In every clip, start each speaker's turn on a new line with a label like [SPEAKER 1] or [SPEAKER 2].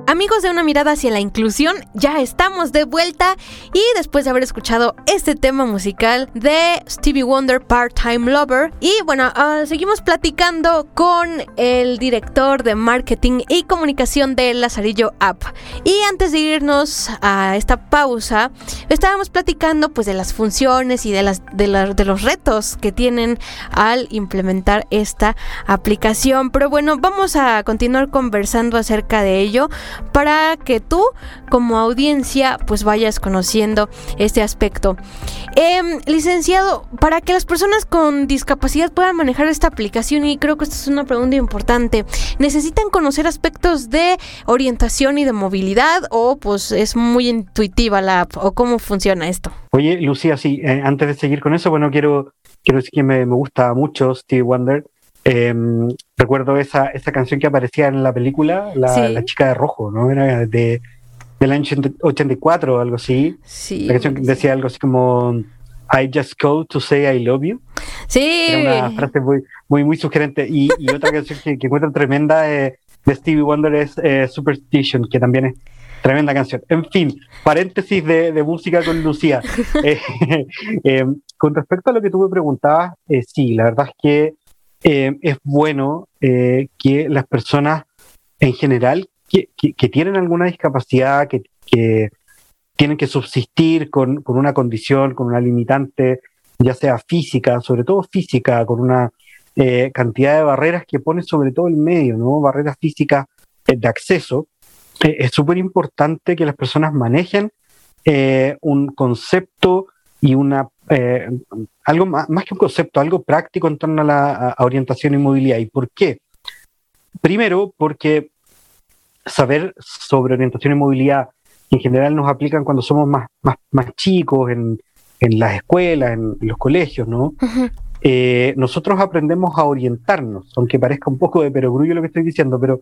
[SPEAKER 1] Amigos de Una Mirada hacia la Inclusión, ya estamos de vuelta y después de haber escuchado este tema musical de Stevie Wonder, Part-Time Lover, y bueno, seguimos platicando con el director de marketing y comunicación de Lazarillo App. Y antes de irnos a esta pausa, estábamos platicando pues de las funciones y de los retos que tienen al implementar esta aplicación. Pero bueno, vamos a continuar conversando acerca de ello, para que tú como audiencia pues vayas conociendo este aspecto. Licenciado, para que las personas con discapacidad puedan manejar esta aplicación, y creo que esta es una pregunta importante, ¿necesitan conocer aspectos de orientación y de movilidad o pues es muy intuitiva la app, o cómo funciona esto?
[SPEAKER 2] Oye, Lucía, sí, antes de seguir con eso, bueno, quiero decir que me gusta mucho Stevie Wonder. Recuerdo esa canción que aparecía en la película, La chica de rojo, ¿no? Era del año 84 o algo así.
[SPEAKER 1] Sí.
[SPEAKER 2] La canción decía algo así como I just called to say I love you.
[SPEAKER 1] Sí.
[SPEAKER 2] Era una frase muy sugerente. Y otra canción que encuentro tremenda de Stevie Wonder es Superstition, que también es tremenda canción. En fin, paréntesis de música con Lucía. Con respecto a lo que tú me preguntabas, sí, la verdad es que es bueno que las personas en general que tienen alguna discapacidad, que tienen que subsistir con una condición, con una limitante, ya sea física, sobre todo física, con una cantidad de barreras que pone sobre todo el medio, ¿no? Barreras físicas de acceso. Es súper importante que las personas manejen un concepto y algo más que un concepto, algo práctico en torno a la orientación y movilidad. ¿Y por qué? Primero, porque saber sobre orientación y movilidad en general nos aplican cuando somos más chicos, en las escuelas, en los colegios, ¿no?
[SPEAKER 1] Uh-huh.
[SPEAKER 2] Nosotros aprendemos a orientarnos, aunque parezca un poco de perogrullo lo que estoy diciendo, pero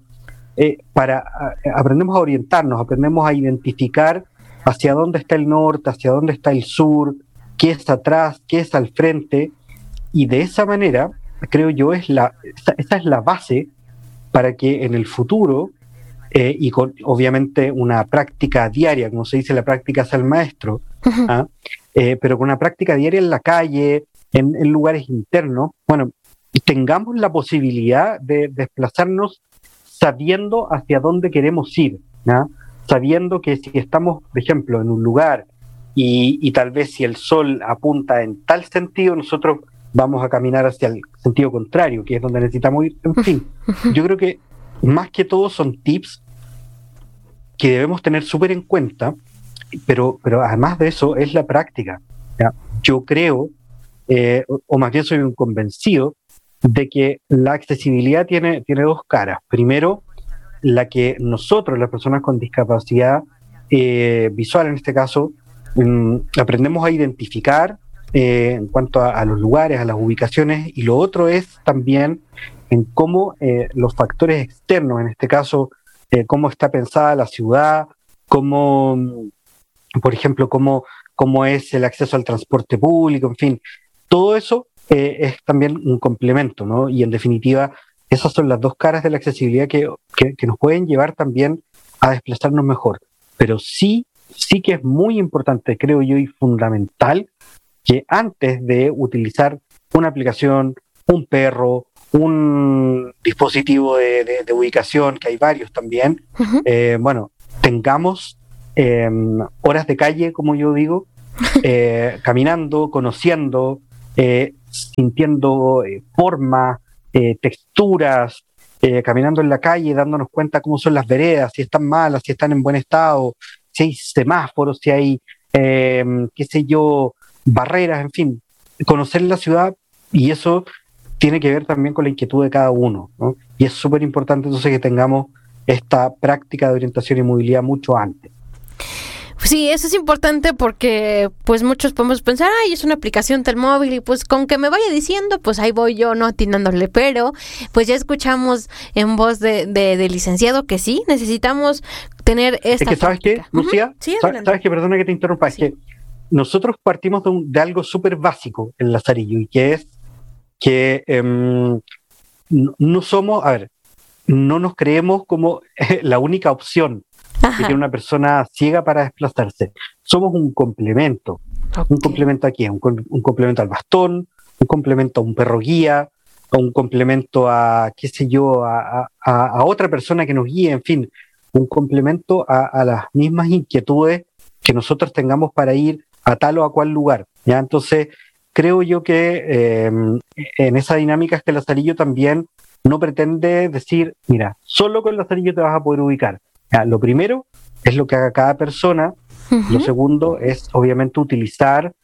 [SPEAKER 2] aprendemos a orientarnos, aprendemos a identificar hacia dónde está el norte, hacia dónde está el sur, qué es atrás, qué es al frente, y de esa manera, creo yo, esa es la base para que en el futuro, y con obviamente una práctica diaria, como se dice, la práctica es el maestro, uh-huh. Pero con una práctica diaria en la calle, en lugares internos, bueno, tengamos la posibilidad de desplazarnos sabiendo hacia dónde queremos ir, ¿no? Sabiendo que si estamos, por ejemplo, en un lugar y tal vez si el sol apunta en tal sentido, nosotros vamos a caminar hacia el sentido contrario, que es donde necesitamos ir. En fin, yo creo que más que todo son tips que debemos tener súper en cuenta, pero además de eso es la práctica, ¿ya? Yo creo, o más bien soy un convencido, de que la accesibilidad tiene dos caras. Primero, la que nosotros, las personas con discapacidad visual en este caso, aprendemos a identificar en cuanto a los lugares, a las ubicaciones, y lo otro es también en cómo los factores externos, en este caso, cómo está pensada la ciudad, cómo, por ejemplo, cómo es el acceso al transporte público, en fin, todo eso es también un complemento, ¿no? Y en definitiva, esas son las dos caras de la accesibilidad que nos pueden llevar también a desplazarnos mejor. Pero sí que es muy importante, creo yo, y fundamental, que antes de utilizar una aplicación, un perro, un dispositivo de ubicación, que hay varios también, uh-huh. Bueno, tengamos horas de calle, como yo digo, caminando, conociendo, sintiendo formas, texturas, caminando en la calle, dándonos cuenta cómo son las veredas, si están malas, si están en buen estado, si hay semáforos, si hay, qué sé yo, barreras, en fin, conocer la ciudad, y eso tiene que ver también con la inquietud de cada uno, ¿no? Y es súper importante entonces que tengamos esta práctica de orientación y movilidad mucho antes.
[SPEAKER 1] Sí, eso es importante porque pues muchos podemos pensar, ay, es una aplicación del móvil y pues con que me vaya diciendo, pues ahí voy yo, no atinándole, pero pues ya escuchamos en voz de licenciado que sí, necesitamos tener esta
[SPEAKER 2] práctica. Es que, ¿sabes qué, Lucía?
[SPEAKER 1] Uh-huh. Sí,
[SPEAKER 2] ¿Sabes qué? Perdona que te interrumpa, sí. Es que nosotros partimos de algo súper básico en Lazarillo, y que es que no somos, a ver, no nos creemos como la única opción que tiene una persona ciega para desplazarse. Somos un complemento. Okay. ¿Un complemento a qué? Un complemento al bastón, un complemento a un perro guía, o un complemento a, qué sé yo, a otra persona que nos guíe, en fin, un complemento a las mismas inquietudes que nosotros tengamos para ir a tal o a cual lugar, ¿ya? Entonces, creo yo que en esa dinámica es que Lazarillo también no pretende decir, mira, solo con Lazarillo te vas a poder ubicar. ¿Ya? Lo primero es lo que haga cada persona. Lo segundo es, obviamente, utilizar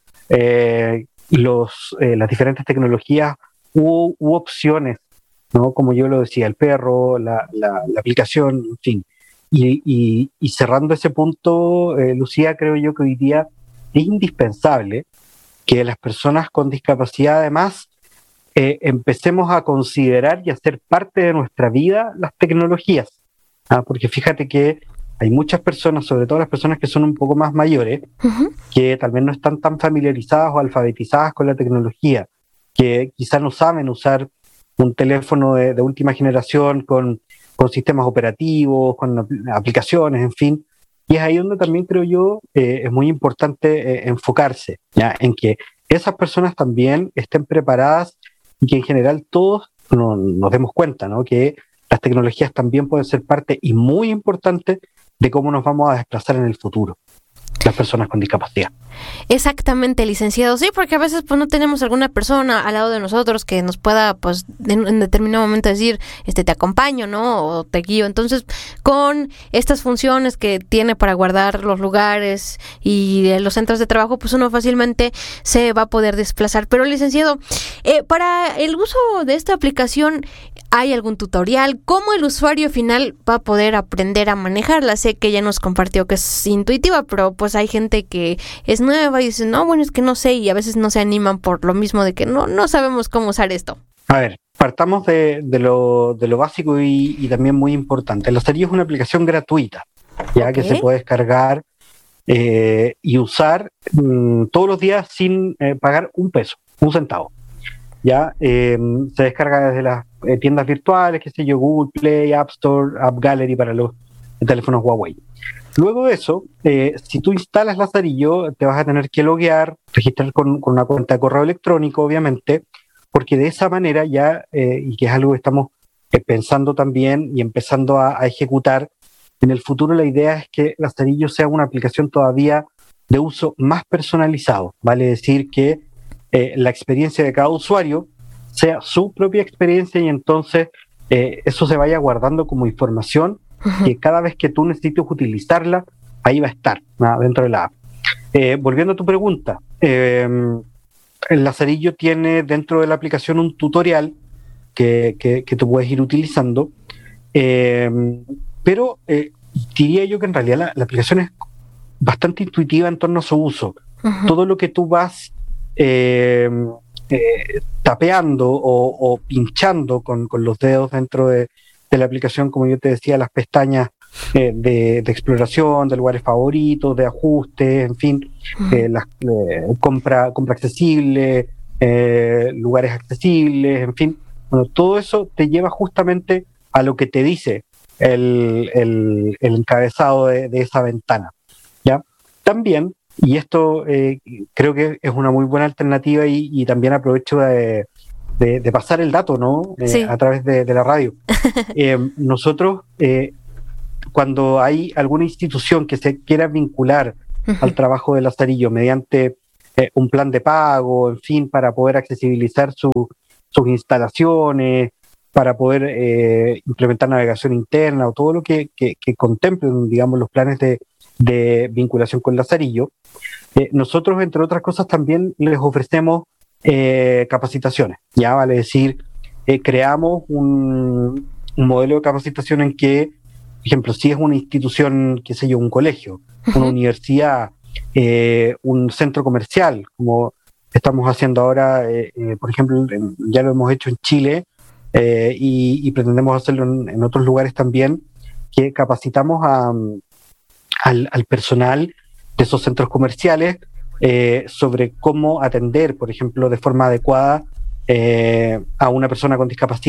[SPEAKER 2] las diferentes tecnologías u opciones, ¿no? Como yo lo decía, el perro, la aplicación, en fin. Y cerrando ese punto, Lucía, creo yo que hoy día es indispensable que las personas con discapacidad, además, empecemos a considerar y hacer parte de nuestra vida las tecnologías. Porque fíjate que hay muchas personas, sobre todo las personas que son un poco más mayores, que tal vez no están tan familiarizadas o alfabetizadas con la tecnología, que quizás no saben usar un teléfono de última generación con sistemas operativos, con aplicaciones, en fin. Y es ahí donde también creo yo es muy importante enfocarse, ¿ya? En que esas personas también estén preparadas y que en general todos nos demos cuenta, ¿no? Que las tecnologías también pueden ser parte y muy importante de cómo nos vamos a desplazar en el futuro, las personas con discapacidad.
[SPEAKER 1] Exactamente, licenciado. Sí, porque a veces pues no tenemos alguna persona al lado de nosotros que nos pueda pues en determinado momento decir, te acompaño, ¿no? O te guío. Entonces, con estas funciones que tiene para guardar los lugares y los centros de trabajo, pues uno fácilmente se va a poder desplazar. Pero, licenciado, para el uso de esta aplicación, ¿hay algún tutorial? ¿Cómo el usuario final va a poder aprender a manejarla? Sé que ya nos compartió que es intuitiva, pero pues hay gente que es nueva y dice, no, bueno, es que no sé, y a veces no se animan por lo mismo de que no sabemos cómo usar esto.
[SPEAKER 2] A ver, partamos de lo básico y también muy importante. Lazarillo es una aplicación gratuita, ya que se puede descargar y usar todos los días sin pagar un peso, un centavo. Ya se descarga desde las tiendas virtuales, qué sé yo, Google Play, App Store, App Gallery para los teléfonos Huawei. Luego de eso, si tú instalas Lazarillo, te vas a tener que loguear, registrar con una cuenta de correo electrónico, obviamente, porque de esa manera ya, y que es algo que estamos pensando también y empezando a ejecutar, en el futuro la idea es que Lazarillo sea una aplicación todavía de uso más personalizado, vale decir que la experiencia de cada usuario sea su propia experiencia y entonces eso se vaya guardando como información que cada vez que tú necesites utilizarla, ahí va a estar, ¿no? Dentro de la app. Volviendo a tu pregunta, el Lazarillo tiene dentro de la aplicación un tutorial que tú puedes ir utilizando, pero diría yo que en realidad la aplicación es bastante intuitiva en torno a su uso. Todo lo que tú vas tapeando o pinchando con los dedos dentro de la aplicación, como yo te decía, las pestañas de exploración, de lugares favoritos, de ajustes, en fin, compra accesible, lugares accesibles, en fin. Bueno, todo eso te lleva justamente a lo que te dice el encabezado de esa ventana, ¿ya? También, y esto creo que es una muy buena alternativa y también aprovecho de pasar el dato, ¿no? Sí. A través de la radio. Nosotros, cuando hay alguna institución que se quiera vincular al trabajo de Lazarillo mediante un plan de pago, en fin, para poder accesibilizar sus instalaciones, para poder implementar navegación interna o todo lo que contemplen, digamos, los planes de vinculación con Lazarillo, nosotros, entre otras cosas, también les ofrecemos capacitaciones, ya vale decir, creamos un modelo de capacitación en que, por ejemplo, si es una institución, qué sé yo, un colegio, una universidad, un centro comercial, como estamos haciendo ahora, por ejemplo, ya lo hemos hecho en Chile y pretendemos hacerlo en otros lugares también, que capacitamos al personal de esos centros comerciales sobre cómo atender, por ejemplo, de forma adecuada a una persona con discapacidad.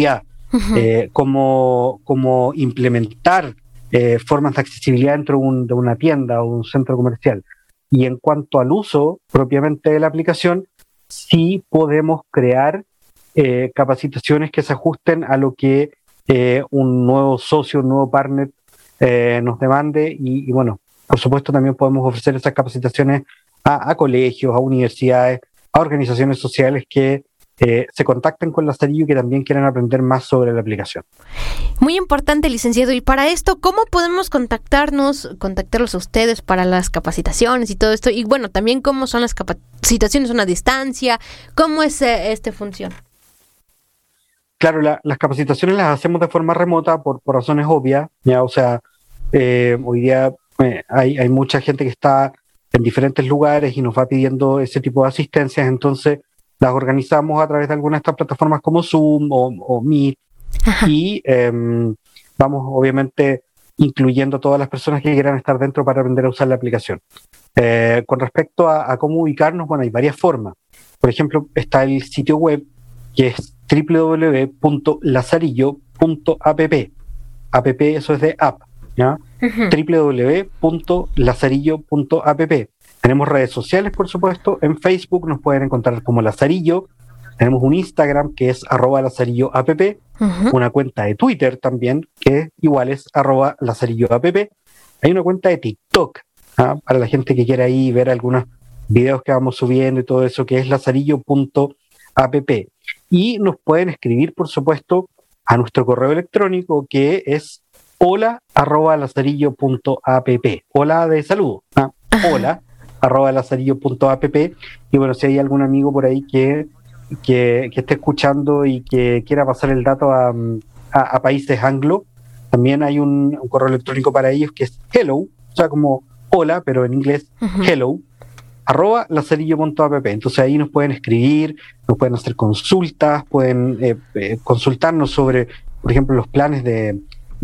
[SPEAKER 2] cómo implementar formas de accesibilidad dentro de una tienda o un centro comercial. Y en cuanto al uso propiamente de la aplicación, sí podemos crear capacitaciones que se ajusten a lo que un nuevo socio, un nuevo partner nos demande y bueno, por supuesto también podemos ofrecer esas capacitaciones a colegios, a universidades, a organizaciones sociales que se contacten con Lazarillo y que también quieran aprender más sobre la aplicación.
[SPEAKER 1] Muy importante, licenciado. Y para esto, ¿cómo podemos contactarlos a ustedes para las capacitaciones y todo esto? Y bueno, también cómo son las capacitaciones a una distancia, cómo es funciona.
[SPEAKER 2] Claro, las capacitaciones las hacemos de forma remota por razones obvias, ¿ya? O sea, hoy día hay mucha gente que está en diferentes lugares y nos va pidiendo ese tipo de asistencias, entonces las organizamos a través de algunas de estas plataformas como Zoom o Meet. Ajá. Y vamos obviamente incluyendo a todas las personas que quieran estar dentro para aprender a usar la aplicación. Con respecto a cómo ubicarnos, bueno, hay varias formas. Por ejemplo, está el sitio web que es www.lazarillo.app. App, eso es de app, ¿ya? Uh-huh. www.lazarillo.app. Tenemos redes sociales, por supuesto. En Facebook nos pueden encontrar como Lazarillo. Tenemos un Instagram que es @lazarilloapp. Uh-huh. Una cuenta de Twitter también, que igual es @lazarilloapp. Hay una cuenta de TikTok, para la gente que quiera ahí ver algunos videos que vamos subiendo y todo eso, que es lazarillo.app. Y nos pueden escribir, por supuesto, a nuestro correo electrónico que es hola@lazarillo.app. Hola de saludo. Hola@lazarillo.app. Y bueno, si hay algún amigo por ahí que esté escuchando y que quiera pasar el dato a países anglo, también hay un correo electrónico para ellos que es hello, o sea, como hola, pero en inglés, uh-huh. Hello, @lazarillo.app. Entonces ahí nos pueden escribir, nos pueden hacer consultas, pueden consultarnos sobre, por ejemplo, los planes de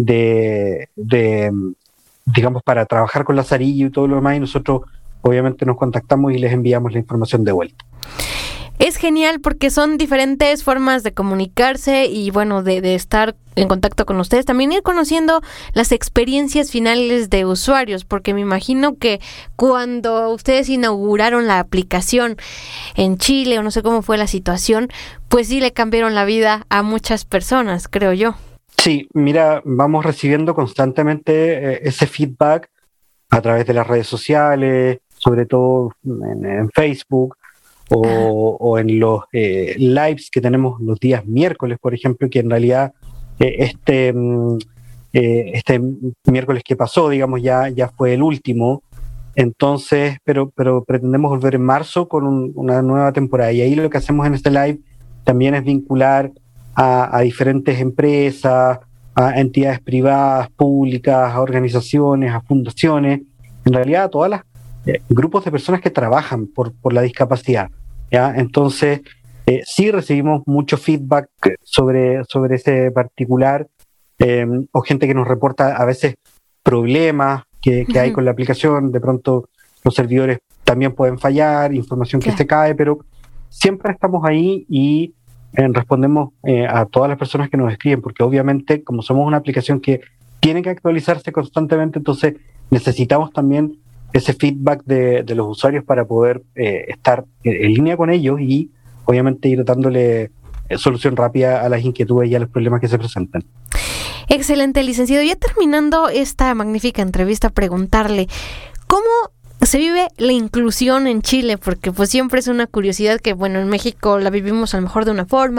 [SPEAKER 2] digamos, para trabajar con Lazarillo y todo lo demás, y nosotros obviamente nos contactamos y les enviamos la información de vuelta.
[SPEAKER 1] Es genial porque son diferentes formas de comunicarse y bueno, de estar en contacto con ustedes. También ir conociendo las experiencias finales de usuarios, porque me imagino que cuando ustedes inauguraron la aplicación en Chile, o no sé cómo fue la situación, pues sí le cambiaron la vida a muchas personas, creo yo.
[SPEAKER 2] Sí, mira, vamos recibiendo constantemente ese feedback a través de las redes sociales, sobre todo en Facebook, o en los lives que tenemos los días miércoles, por ejemplo, que en realidad este miércoles que pasó, digamos, ya fue el último. Entonces, pero pretendemos volver en marzo con una nueva temporada, y ahí lo que hacemos en este live también es vincular a diferentes empresas, a entidades privadas, públicas, a organizaciones, a fundaciones, en realidad a todas las grupos de personas que trabajan por la discapacidad, ¿ya? Entonces, sí recibimos mucho feedback sobre ese particular, o gente que nos reporta a veces problemas que hay con la aplicación. De pronto los servidores también pueden fallar, información que se cae, pero siempre estamos ahí y respondemos a todas las personas que nos escriben, porque obviamente como somos una aplicación que tiene que actualizarse constantemente, entonces necesitamos también ese feedback de los usuarios para poder estar en línea con ellos y obviamente ir dándole solución rápida a las inquietudes y a los problemas que se presentan.
[SPEAKER 1] Excelente, licenciado. Ya terminando esta magnífica entrevista, preguntarle, ¿cómo se vive la inclusión en Chile? Porque pues siempre es una curiosidad que, bueno, en México la vivimos a lo mejor de una forma,